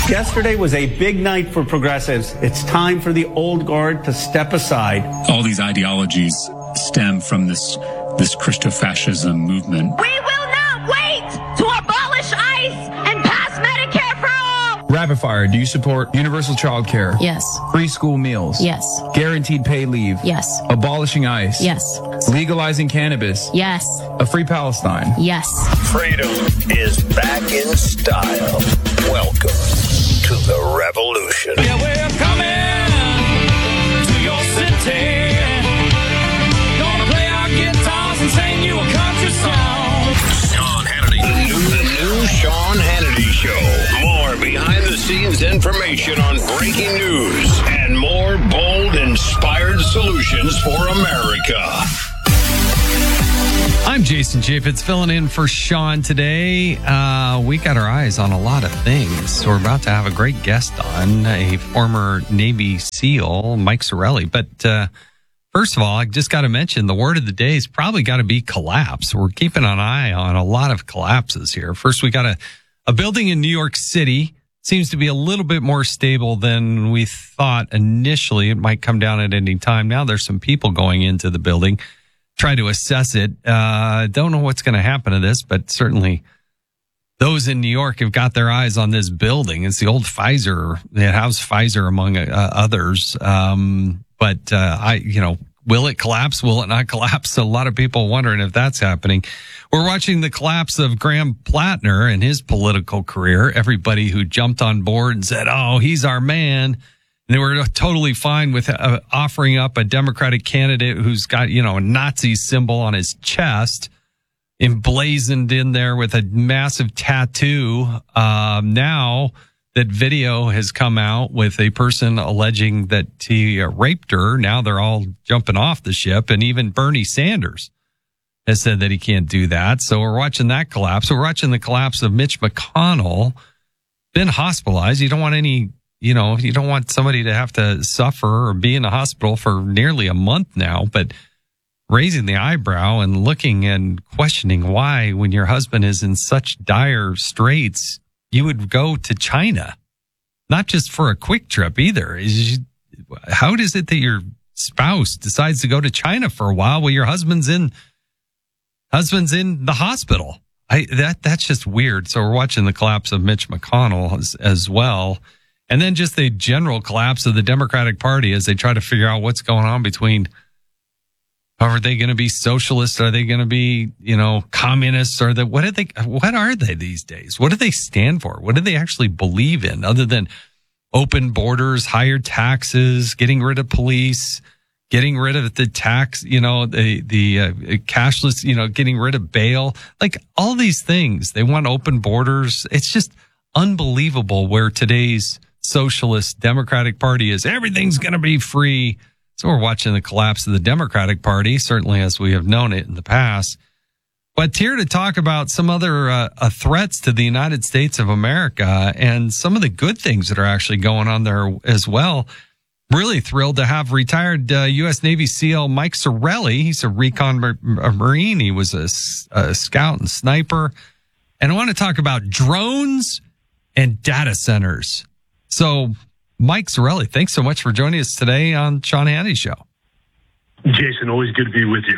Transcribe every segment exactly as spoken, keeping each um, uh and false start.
Yesterday was a big night for progressives. It's time for the old guard to step aside. All these ideologies stem from this this Christofascism movement. We will not wait to abolish ICE and pass Medicare for all. Rapid fire. Do you support universal child care? Yes. Free school meals? Yes. Guaranteed paid leave? Yes. Abolishing ICE? Yes. Legalizing cannabis? Yes. A free Palestine? Yes. Freedom is back in style. Welcome to the revolution. Yeah, we're coming to your city. Gonna play our guitars and sing you a country song. Sean Hannity. The new, the new Sean Hannity Show. More behind-the-scenes information on breaking news and more bold, inspired solutions for America. I'm Jason Chaffetz, filling in for Sean today. Uh, we got our eyes on a lot of things. We're about to have a great guest on, a former Navy SEAL, Mike Sarraille. But uh, first of all, I just got to mention the word of the day is probably got to be collapse. We're keeping an eye on a lot of collapses here. First, we got a, a building in New York City. Seems to be a little bit more stable than we thought initially. It might come down at any time. Now there's some people going into the building. Try to assess it. Uh, don't know what's going to happen to this, but certainly those in New York have got their eyes on this building. It's the old Pfizer. It housed Pfizer among uh, others. Um, but uh, I, you know, will it collapse? Will it not collapse? A lot of people wondering if that's happening. We're watching the collapse of Graham Plattner and his political career. Everybody who jumped on board and said, "Oh, he's our man." They were totally fine with uh, offering up a Democratic candidate who's got, you know, a Nazi symbol on his chest, emblazoned in there with a massive tattoo. Um, now that video has come out with a person alleging that he uh, raped her, now they're all jumping off the ship. And even Bernie Sanders has said that he can't do that. So we're watching that collapse. We're watching the collapse of Mitch McConnell. Been hospitalized. You don't want any... You know, you don't want somebody to have to suffer or be in the hospital for nearly a month now, but raising the eyebrow and looking and questioning why, when your husband is in such dire straits, you would go to China, not just for a quick trip either. How is it that your spouse decides to go to China for a while while your husband's in, husband's in the hospital? I, that, that's just weird. So we're watching the collapse of Mitch McConnell as, as well. And then just the general collapse of the Democratic Party as they try to figure out what's going on between, are they going to be socialists? Are they going to be, you know, communists? Or the, what are they, what are they these days? What do they stand for? What do they actually believe in other than open borders, higher taxes, getting rid of police, getting rid of the tax, you know, the, the uh, cashless, you know, getting rid of bail, like all these things. They want open borders. It's just unbelievable where today's socialist Democratic Party is. Everything's going to be free. So we're watching the collapse of the Democratic Party, certainly as we have known it in the past. But here to talk about some other uh, uh, threats to the United States of America and some of the good things that are actually going on there as well. Really thrilled to have retired uh, U S Navy SEAL Mike Sarraille. He's a recon mar- Marine. He was a, a scout and sniper. And I want to talk about drones and data centers. So, Mike Sarraille, thanks so much for joining us today on Sean Hannity Show. Jason, always good to be with you.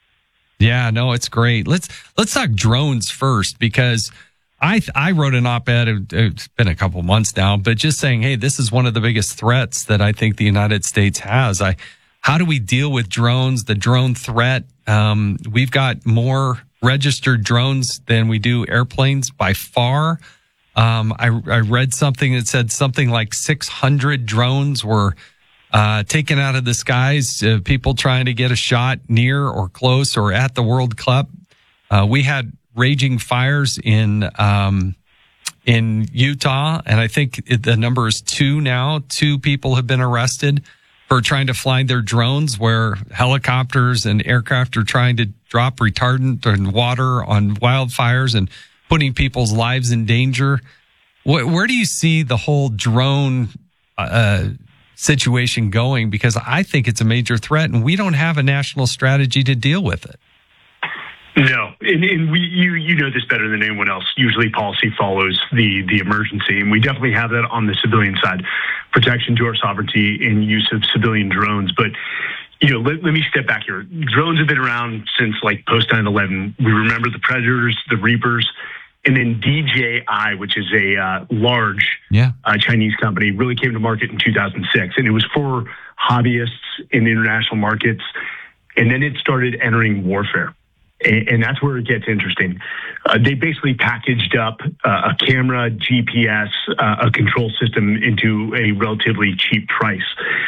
Yeah, no, it's great. Let's let's talk drones first, because I I wrote an op-ed. It's been a couple months now, but just saying, hey, this is one of the biggest threats that I think the United States has. I how do we deal with drones? The drone threat. Um, we've got more registered drones than we do airplanes by far. Um, I, I read something that said something like six hundred drones were uh, taken out of the skies. Uh, people trying to get a shot near or close or at the World Cup. Uh, we had raging fires in um, in Utah, and I think it, the number is two now. Two people have been arrested for trying to fly their drones, where helicopters and aircraft are trying to drop retardant and water on wildfires and putting people's lives in danger. Where, where do you see the whole drone uh, situation going? Because I think it's a major threat, and we don't have a national strategy to deal with it. No, and, and we, you, you know this better than anyone else. Usually policy follows the, the emergency, and we definitely have that on the civilian side. Protection to our sovereignty and use of civilian drones. But, you know, let, let me step back here. Drones have been around since like post nine eleven. We remember the Predators, the Reapers, and then D J I, which is a uh, large Yeah. uh, Chinese company, really came to market in two thousand six. And it was for hobbyists in international markets. And then it started entering warfare. And that's where it gets interesting. Uh, they basically packaged up uh, a camera, G P S, uh, a control system into a relatively cheap price.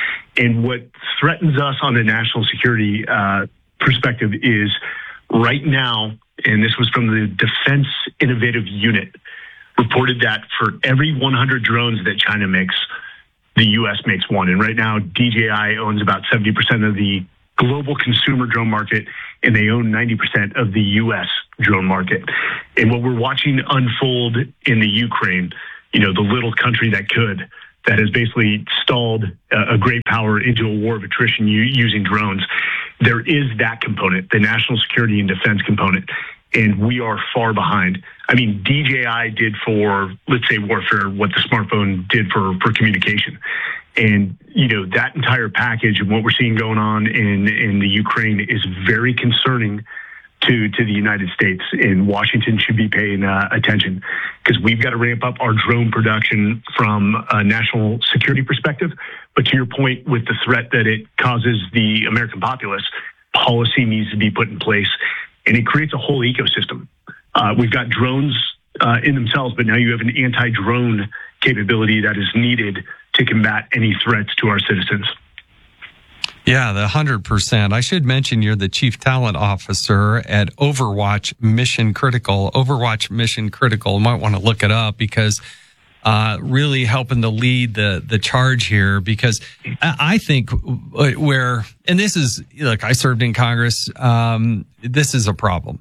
And what threatens us on the national security uh, perspective is right now, and this was from the Defense Innovative Unit, reported that for every one hundred drones that China makes, the U S makes one. And right now, D J I owns about seventy percent of the global consumer drone market, and they own ninety percent of the U S drone market. And what we're watching unfold in the Ukraine, you know, the little country that could, that has basically stalled a great power into a war of attrition using drones, there is that component, the national security and defense component, and we are far behind. I mean, D J I did for, let's say, warfare what the smartphone did for, for communication. And, you know, that entire package and what we're seeing going on in, in the Ukraine is very concerning to, to the United States, and Washington should be paying uh, attention, because we've got to ramp up our drone production from a national security perspective. But to your point with the threat that it causes the American populace, policy needs to be put in place, and it creates a whole ecosystem. Uh, we've got drones uh, in themselves, but now you have an anti-drone capability that is needed to combat any threats to our citizens. Yeah, the one hundred percent. I should mention you're the Chief Talent Officer at Overwatch Mission Critical. Overwatch Mission Critical, you might want to look it up, because uh, really helping to lead the, the charge here, because I, I think where, and this is, look, I served in Congress, um, this is a problem.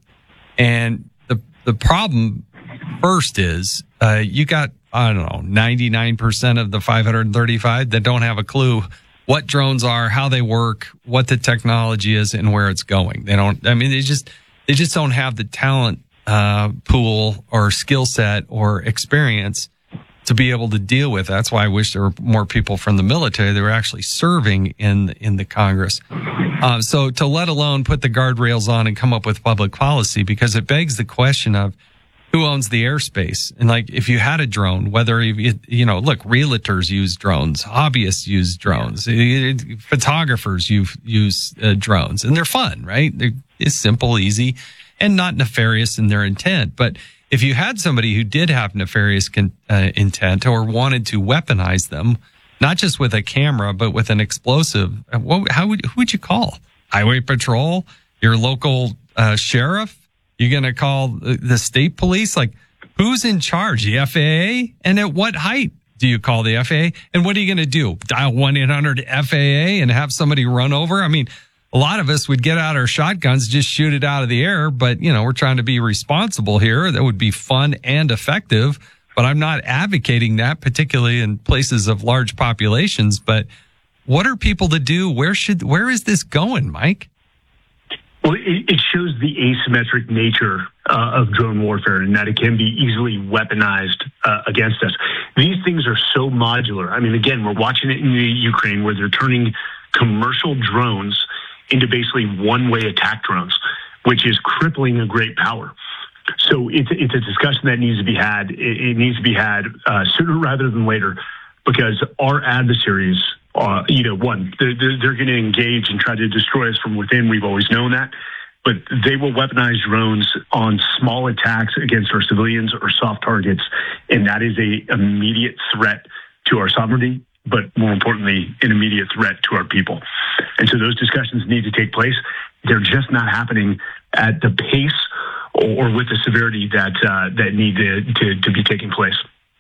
And the, the problem first is uh, you got, I don't know, ninety-nine percent of the five hundred thirty-five that don't have a clue what drones are, how they work, what the technology is, and where it's going. They don't, I mean, they just, they just don't have the talent uh, pool or skill set or experience to be able to deal with. That's why I wish there were more people from the military that were actually serving in, in the Congress. Uh, so to let alone put the guardrails on and come up with public policy, because it begs the question of, who owns the airspace? And like, if you had a drone, whether you, you know, look, realtors use drones, hobbyists use drones, yeah. photographers use, use uh, drones, and they're fun, right? They're, it's simple, easy, and not nefarious in their intent. But if you had somebody who did have nefarious con, uh, intent or wanted to weaponize them, not just with a camera, but with an explosive, what, how would, who would you call? Highway patrol? Your local uh, sheriff? You're going to call the state police? Like, who's in charge? The F A A? And at what height do you call the F A A? And what are you going to do? Dial one eight hundred F A A and have somebody run over? I mean, a lot of us would get out our shotguns, just shoot it out of the air. But, you know, we're trying to be responsible here. That would be fun and effective. But I'm not advocating that, particularly in places of large populations. But what are people to do? Where should, where is this going, Mike? Well, it, it shows the asymmetric nature uh, of drone warfare, and that it can be easily weaponized uh, against us. These things are so modular. I mean, again, we're watching it in the Ukraine, where they're turning commercial drones into basically one-way attack drones, which is crippling a great power. So it's, it's a discussion that needs to be had. It, it needs to be had uh, sooner rather than later, because our adversaries, Uh, you know, one, they're, they're going to engage and try to destroy us from within. We've always known that. But they will weaponize drones on small attacks against our civilians or soft targets. And that is a immediate threat to our sovereignty, but more importantly, an immediate threat to our people. And so those discussions need to take place. They're just not happening at the pace or with the severity that uh, that need to, to, to be taking place.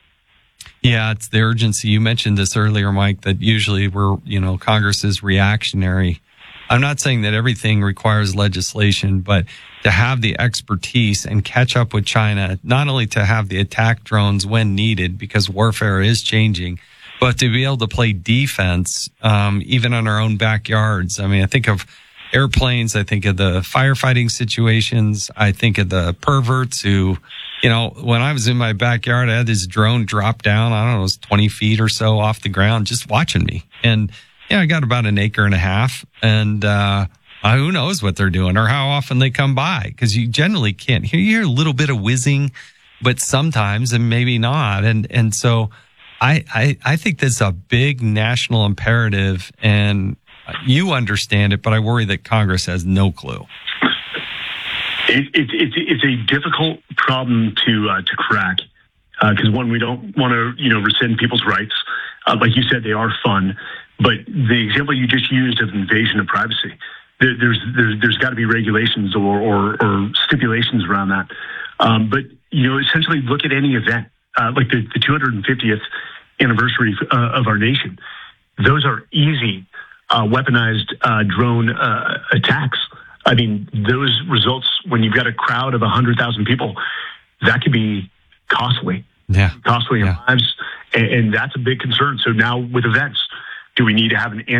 Yeah, it's the urgency. You mentioned this earlier, Mike, that usually we're, you know, Congress is reactionary. I'm not saying that everything requires legislation, but to have the expertise and catch up with China, not only to have the attack drones when needed, because warfare is changing, but to be able to play defense, um, even in our own backyards. I mean, I think of airplanes. I think of the firefighting situations. I think of the perverts who, you know, when I was in my backyard, I had this drone drop down, I don't know, it was twenty feet or so off the ground, just watching me. And, yeah, I got about an acre and a half. And, uh, Uh, who knows what they're doing or how often they come by, because you generally can't hear. You hear a little bit of whizzing, but sometimes and maybe not. And and so I, I, I think that's a big national imperative, and you understand it, but I worry that Congress has no clue. It, it, it, it's a difficult problem to uh, to crack because, uh, one, we don't want to, you know, rescind people's rights. Uh, like you said, they are fun. But the example you just used of invasion of privacy, There's there's there's got to be regulations or, or, or stipulations around that. Um, but, you know, essentially look at any event, uh, like the, the two hundred fiftieth anniversary uh, of our nation. Those are easy uh, weaponized uh, drone uh, attacks. I mean, those results, when you've got a crowd of one hundred thousand people, that could be costly. Yeah. Costly in yeah. lives. And, and that's a big concern. So now with events, do we need to have an